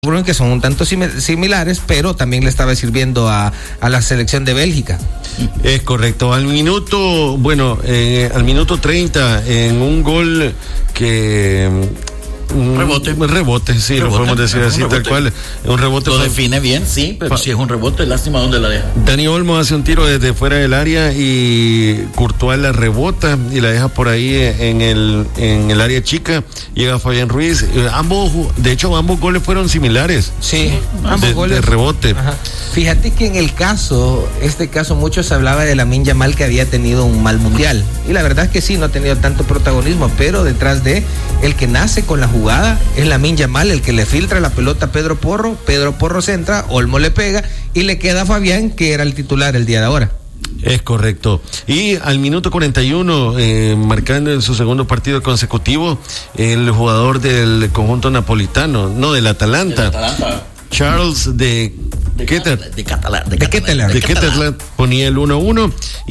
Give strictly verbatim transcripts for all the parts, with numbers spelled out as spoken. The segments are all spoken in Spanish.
que son un tanto sim- similares, pero también le estaba sirviendo a, a la selección de Bélgica. Es correcto. Al minuto, bueno, eh, al minuto treinta, en un gol que... Un rebote. Un rebote, sí, rebote, lo podemos decir así, tal cual. Un rebote. Lo fue, define bien, sí, pero fa, si es un rebote, lástima dónde la deja. Dani Olmo hace un tiro desde fuera del área y Courtois la rebota y la deja por ahí en el en el área chica. Llega Fabián Ruiz. Ambos, de hecho, ambos goles fueron similares. Sí, ambos de, goles. De rebote. Ajá. Fíjate que en el caso, este caso, mucho se hablaba de Lamine Yamal, que había tenido un mal mundial. Y la verdad es que sí, no ha tenido tanto protagonismo, pero detrás de el que nace con la jugada es Lamine Yamal, el que le filtra la pelota a Pedro Porro. Pedro Porro centra, Olmo le pega y le queda a Fabián, que era el titular el día de ahora. Es correcto. Y al minuto cuarenta y uno, eh, marcando en su segundo partido consecutivo, el jugador del conjunto napolitano, no, del Atalanta, El Atalanta. Charles de De Ketelaere, de Catalán, de Ketelaere, de Ketelaere ponía el uno a uno,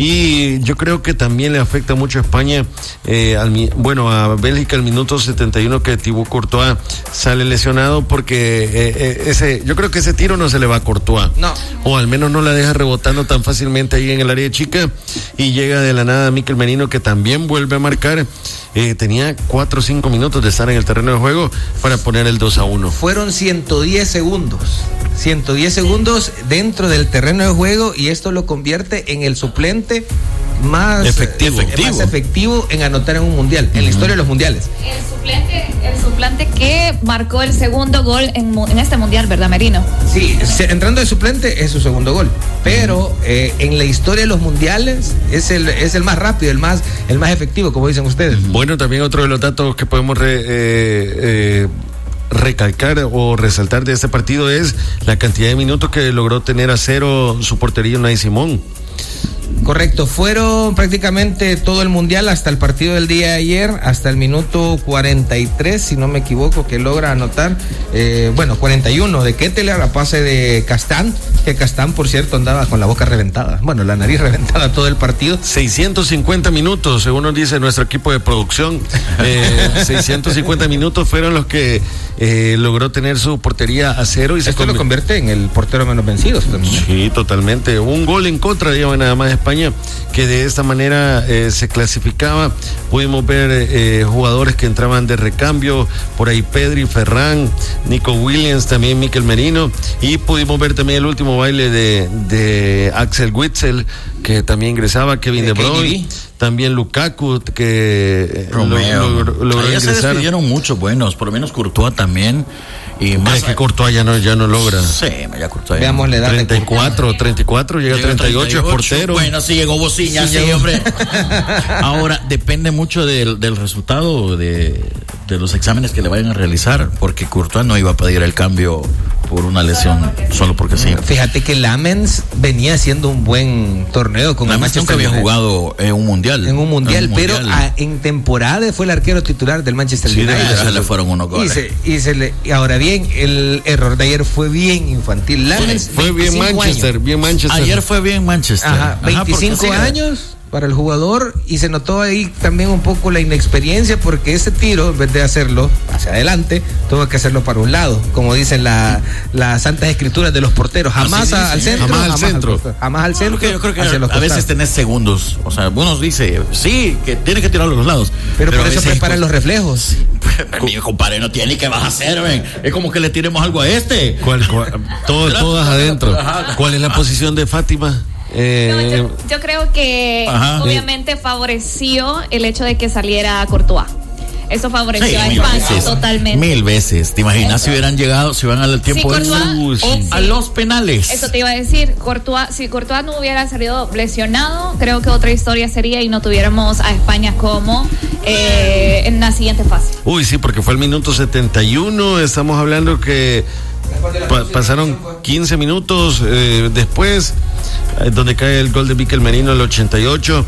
y yo creo que también le afecta mucho a España, eh, al, bueno, a Bélgica al minuto setenta y uno, que Thibaut Courtois sale lesionado, porque eh, eh, ese, yo creo que ese tiro no se le va a Courtois, no, o al menos no la deja rebotando tan fácilmente ahí en el área chica, y llega de la nada Mikel Merino, que también vuelve a marcar. Eh, tenía cuatro o cinco minutos de estar en el terreno de juego para poner el dos a uno. Fueron ciento diez segundos. ciento diez segundos dentro del terreno de juego, y esto lo convierte en el suplente más efectivo, efectivo. más efectivo en anotar en un mundial, uh-huh. en la historia de los mundiales. El suplente, el suplente que marcó el segundo gol en, en este mundial, ¿verdad, Merino? Sí, se, entrando de suplente es su segundo gol, pero uh-huh. eh, en la historia de los mundiales es el es el más rápido, el más el más efectivo, como dicen ustedes. Bueno, también otro de los datos que podemos re, eh, eh, recalcar o resaltar de este partido es la cantidad de minutos que logró tener a cero su portería Unai Simón. Correcto, fueron prácticamente todo el mundial hasta el partido del día de ayer, hasta el minuto cuarenta y tres, si no me equivoco, que logra anotar, eh, bueno, cuarenta y uno de Ketelaere a pase de Castán, que Castán, por cierto, andaba con la boca reventada, bueno, la nariz reventada todo el partido. seiscientos cincuenta minutos, según nos dice nuestro equipo de producción, eh, seiscientos cincuenta minutos fueron los que eh, logró tener su portería a cero. Y Esto se conv... lo convierte en el portero menos vencido. Sí, totalmente, un gol en contra lleva nada más España, que de esta manera eh, se clasificaba. Pudimos ver eh, jugadores que entraban de recambio, por ahí Pedri, Ferran, Nico Williams, también Mikel Merino, y pudimos ver también el último baile de, de Axel Witsel, que también ingresaba, Kevin De, de Bruyne, también Lukaku, que Romeo. Lo, lo, logró Allá ingresar. Se despidieron muchos buenos, por lo menos Courtois también. Y más es que Courtois ya no, ya no logra. Sí, ya Courtois. Veamos la edad. treinta y cuatro, treinta y cuatro, llega a treinta y ocho, es portero. Bueno, sí llegó Bociña, sí, sí, hombre. Ahora, depende mucho del, del resultado de, de los exámenes que le vayan a realizar, porque Courtois no iba a pedir el cambio por una lesión, solo porque sí. Fíjate que Lamens venía haciendo un buen torneo con Lamens el Manchester nunca había jugado en un mundial. En un mundial, en un pero mundial. A, en temporada fue el arquero titular del Manchester sí, United. Se le fueron unos goles. Y, se, y, se le, y ahora bien, el error de ayer fue bien infantil. Lamens, fue bien Manchester, años. bien Manchester. Ayer fue bien Manchester. Ajá, veinticinco Ajá, años para el jugador, y se notó ahí también un poco la inexperiencia, porque ese tiro, en vez de hacerlo hacia adelante, tuvo que hacerlo para un lado, como dicen la, las santas escrituras de los porteros, jamás a, al centro, jamás al jamás centro, al, jamás al centro. Yo creo que, yo creo que a veces tenés segundos, o sea, unos dice, sí, que tiene que tirarlo a los lados, pero, pero por eso preparan pues, los reflejos. Mi compadre no tiene, ¿qué vas a hacer, ven? Es como que le tiremos algo a este. ¿Cuál, cuál? Todo, todas adentro. ¿Cuál es la posición de Fátima? Eh, no, yo, yo creo que Ajá. obviamente favoreció el hecho de que saliera Courtois. Eso favoreció sí, a España veces, totalmente. Mil veces. ¿Te imaginas Eso. si hubieran llegado, si hubieran al tiempo sí, de Courtois, o sí. a los penales? Eso te iba a decir. Courtois, si Courtois no hubiera salido lesionado, creo que otra historia sería y no tuviéramos a España como eh, en la siguiente fase. Uy, sí, porque fue el minuto setenta y uno. Estamos hablando que pa- pasaron quince minutos eh, después, donde cae el gol de Mikel Merino el ochenta y ocho,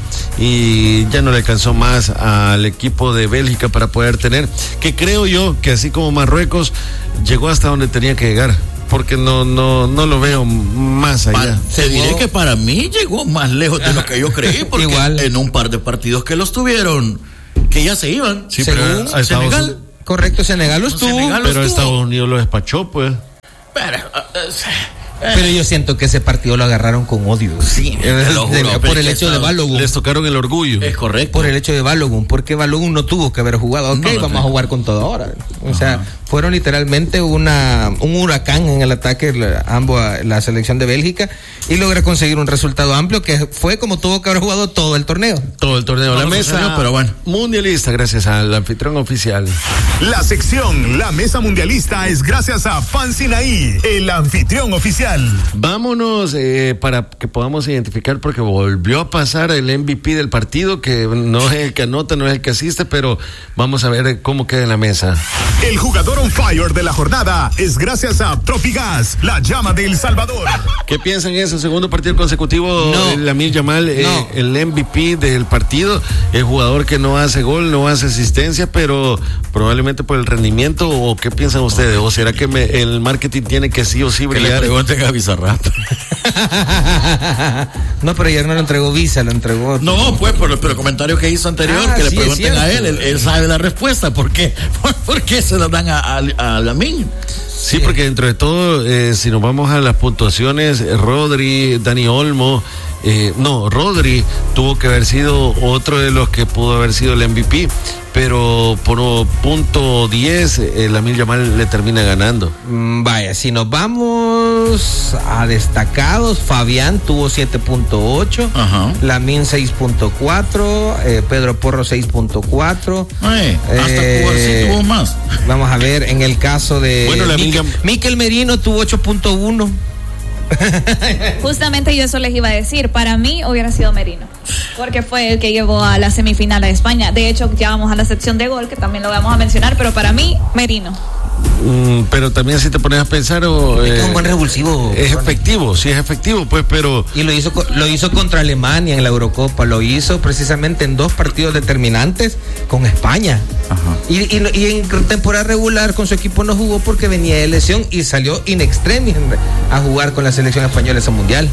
y ya no le alcanzó más al equipo de Bélgica para poder tener, que creo yo que así como Marruecos llegó hasta donde tenía que llegar, porque no no no lo veo más allá. Te diré que para mí llegó más lejos de lo que yo creí, porque igual en un par de partidos que los tuvieron, que ya se iban. Sí, pero a Senegal. Correcto, Senegal los tuvo, pero Estados Unidos lo despachó, pues. Pero, uh, Pero yo siento que ese partido lo agarraron con odio. Sí, lo juro, por el hecho de Balogun. Les tocaron el orgullo. Es correcto. Por el hecho de Balogun, porque Balogun no tuvo que haber jugado. Ok, no, no vamos a jugar con todo ahora. O Ajá. sea, fueron literalmente una un huracán en el ataque, la, ambos, la selección de Bélgica, y logra conseguir un resultado amplio que fue como tuvo que haber jugado todo el torneo. Todo el torneo. La mesa, sucedió, pero bueno. Mundialista, gracias al anfitrión oficial. La sección La Mesa Mundialista es gracias a Pan Sinaí, el anfitrión oficial. Vámonos eh, para que podamos identificar, porque volvió a pasar el M V P del partido, que no es el que anota, no es el que asiste, pero vamos a ver cómo queda en la mesa. El jugador on fire de la jornada es gracias a Tropigas, la llama de El Salvador. ¿Qué piensan en ese segundo partido consecutivo? No. Lamine Yamal, eh, no. el M V P del partido, el jugador que no hace gol, no hace asistencia, pero probablemente por el rendimiento, ¿o qué piensan ustedes? ¿O será que me, el marketing tiene que sí o sí brillar? Que le pregunten a Bizarrap. No, pero ayer no lo entregó Visa, lo entregó. No, pues por, por el comentario que hizo anterior, ah, que sí, le pregunten a él, él, él sabe la respuesta. ¿Por qué? ¿Por, por qué se lo dan a, a, a Lamine? Sí, porque dentro de todo, eh, si nos vamos a las puntuaciones, Rodri, Dani Olmo, eh, no, Rodri tuvo que haber sido otro de los que pudo haber sido el M V P, pero por punto diez, eh, Lamine Yamal le termina ganando. Mm, vaya, si nos vamos a destacados, Fabián tuvo siete punto ocho, Lamine seis punto cuatro, eh, Pedro Porro seis punto cuatro. Eh, hasta eh, tuvo más. Vamos a ver, en el caso de bueno, Miquel, Miquel Merino tuvo ocho punto uno. Justamente yo eso les iba a decir, para mí hubiera sido Merino, porque fue el que llevó a la semifinal a España. De hecho, ya vamos a la sección de gol, que también lo vamos a mencionar, pero para mí, Merino. Mm, pero también si te pones a pensar, oh, es eh, un buen revulsivo. Es efectivo, sí es efectivo, pues, pero... Y lo hizo, lo hizo contra Alemania en la Eurocopa, lo hizo precisamente en dos partidos determinantes con España. Ajá. Y, y, y en temporada regular con su equipo no jugó porque venía de lesión y salió in extremis a jugar con la selección española ese mundial.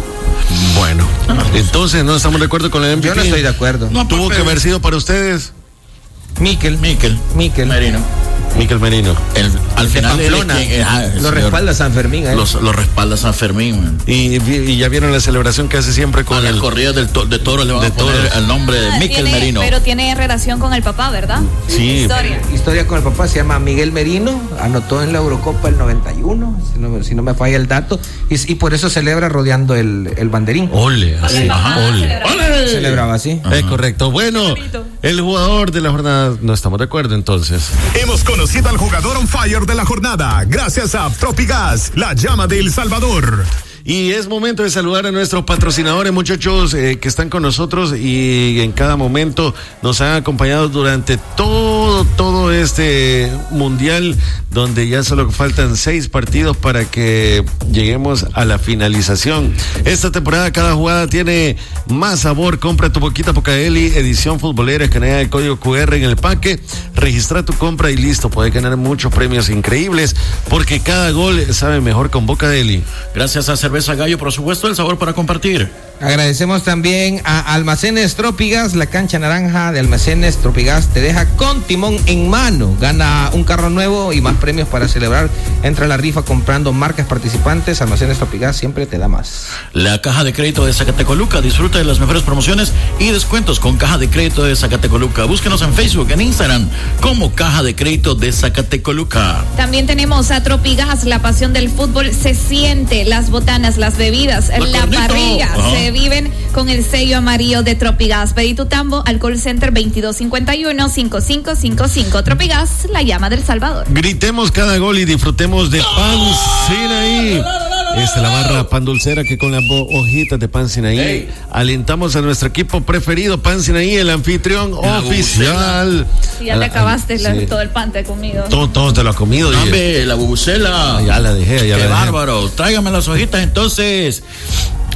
Bueno, entonces no estamos de acuerdo con el M V P. Yo no estoy de acuerdo. No, tuvo que haber sido para ustedes Miquel. Miquel. Miquel. Merino. Miquel Merino. El, al final él, quien, ah, lo respalda San Fermín. ¿eh? Los, lo respalda San Fermín. Man. Y, y ya vieron la celebración que hace siempre con a el... las corridas del to, de toro le van a poner el nombre de ah, Miquel tiene, Merino. Pero tiene relación con el papá, ¿verdad? Sí. Historia. Historia con el papá, se llama Miguel Merino, anotó en la Eurocopa el noventa y uno, si no, si no me falla el dato, y, y por eso celebra rodeando el, el banderín. Ole, así. Ajá, ole. Ole. Celebraba así. Es correcto. Bueno, el jugador de la jornada, no estamos de acuerdo entonces. Hemos conocido al jugador on fire de la jornada, gracias a Tropigas, la llama de El Salvador. Y es momento de saludar a nuestros patrocinadores, muchachos, eh, que están con nosotros y en cada momento nos han acompañado durante todo, todo este mundial, donde ya solo faltan seis partidos para que lleguemos a la finalización. Esta temporada cada jugada tiene más sabor. Compra tu Boquita Pocadeli, edición futbolera, escanea el código Q R en el paque, registra tu compra y listo. Puedes ganar muchos premios increíbles, porque cada gol sabe mejor con Bocadeli. Gracias a Cerveza Gallo, por supuesto, el sabor para compartir. Agradecemos también a Almacenes Tropigas, la cancha naranja de Almacenes Tropigas te deja con timón en mano. Gana un carro nuevo y más premios para celebrar. Entra a la rifa comprando marcas participantes. Almacenes Tropigas siempre te da más. La Caja de Crédito de Zacatecoluca, disfruta de las mejores promociones y descuentos con Caja de Crédito de Zacatecoluca. Búsquenos en Facebook, en Instagram, como Caja de Crédito de Zacatecoluca. También tenemos a Tropigas, la pasión del fútbol se siente, las botanas, las bebidas, la, la parrilla, ajá, se viven con el sello amarillo de Tropigas. Pedí tu tambo al call center veintidós cincuenta y uno, cincuenta y cinco cincuenta y cinco. Tropigas, la llama del Salvador. Gritemos cada gol y disfrutemos de Pan Sinaí. Esta es la barra pan dulcera que con las hojitas de Pan Sinaí hey. alentamos a nuestro equipo preferido, Pan Sinaí, el anfitrión la oficial. Si ya te acabaste la, sí. todo el pan te he comido. Todo, todo te lo has comido. Dame la bubucela. Ya la dejé, ya Qué la dejé. bárbaro. Tráigame las hojitas entonces.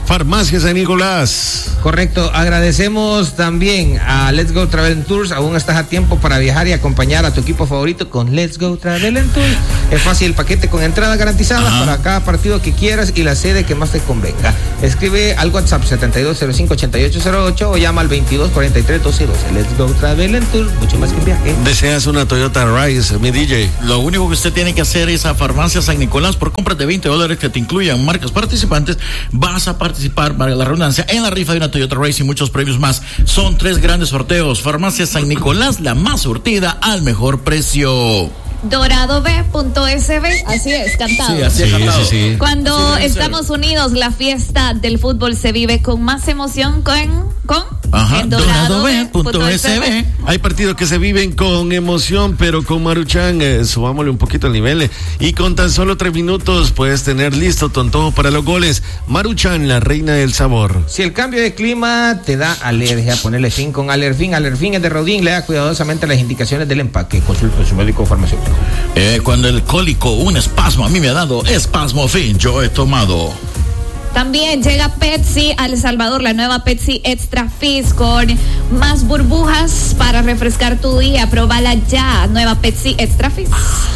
Farmacia San Nicolás. Correcto, agradecemos también a Let's Go Travel and Tours. Aún estás a tiempo para viajar y acompañar a tu equipo favorito con Let's Go Travel and Tours. Es fácil el paquete con entradas garantizadas Ajá. para cada partido que quieras y la sede que más te convenga. Escribe al WhatsApp setenta y dos cero cinco ochenta y ocho cero ocho o llama al veintidós cuarenta y tres doce doce. Let's Go Travel and Tours, mucho más que un viaje. ¿Deseas una Toyota Rise, mi D J? Lo único que usted tiene que hacer es a Farmacia San Nicolás. Por compras de veinte dólares que te incluyan marcas participantes, vas a participar, para la redundancia, en la rifa de una Toyota Rise y muchos premios más. Son tres grandes sorteos. Farmacia San Nicolás, la más surtida al mejor precio. dorado b punto s b, así es, cantado. Sí, así es cantado. Sí, sí, sí. Cuando sí, estamos unidos, la fiesta del fútbol se vive con más emoción con, con Ajá, dorado b punto s b. Hay partidos que se viven con emoción, pero con Maruchan eh, subámosle un poquito el nivel eh, y con tan solo tres minutos puedes tener listo tu antojo para los goles. Maruchan, la reina del sabor. Si el cambio de clima te da alergia, ponele fin con Alerfin. Alerfin es de Rodin, lea cuidadosamente las indicaciones del empaque. Consulte a su médico farmacéutico. Eh, cuando el cólico, un espasmo, a mí me ha dado espasmo fin, yo he tomado. También llega Pepsi a El Salvador, la nueva Pepsi Extra Fizz con más burbujas para refrescar tu día. Próbala ya, nueva Pepsi Extra Fizz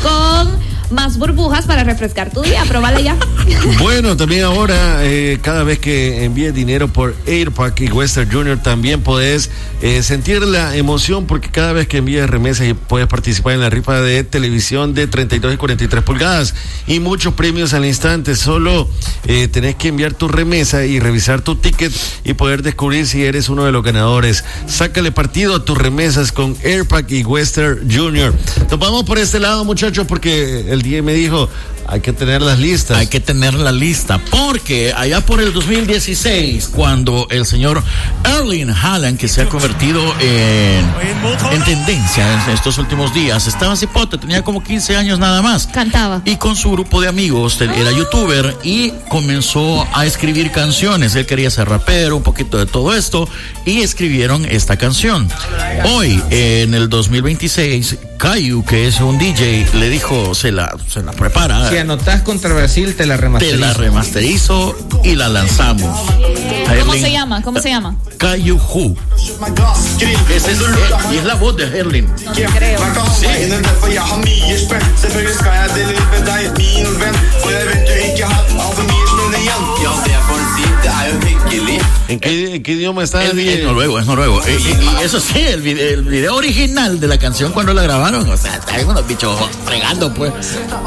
con más burbujas para refrescar tu día. Próbala ya. Bueno, también ahora, eh, cada vez que envíes dinero por Airpack y Western Junior, también podés eh, sentir la emoción, porque cada vez que envíes remesas y puedes participar en la rifa de televisión de treinta y dos y cuarenta y tres pulgadas y muchos premios al instante. Solo eh, tenés que enviar tu remesa y revisar tu ticket y poder descubrir si eres uno de los ganadores. Sácale partido a tus remesas con Airpack y Western Junior. Nos vamos por este lado, muchachos, porque el día me dijo, hay que tener las listas. Hay que tener la lista, porque allá por el dos mil dieciséis, cuando el señor Erling Haaland, que se ha convertido en, en tendencia en estos últimos días, estaba cipote, tenía como quince años nada más. Cantaba. Y con su grupo de amigos, era youtuber y comenzó a escribir canciones. Él quería ser rapero, un poquito de todo esto, y escribieron esta canción. Hoy, en el dos mil veintiséis, Cayu, que es un D J, le dijo, se la, se la prepara. Si anotás contra Brasil, te la remasterizo. Te la remasterizo y la lanzamos. ¿Cómo se llama? ¿Cómo se llama? Cayu Who. Ese es, y es la voz de Erling. No te creo. Sí. ¿En qué, en qué idioma está? El, es noruego, es noruego. Y, y, y eso sí, el video, el video original de la canción cuando la grabaron, o sea, está unos bichos fregando, pues.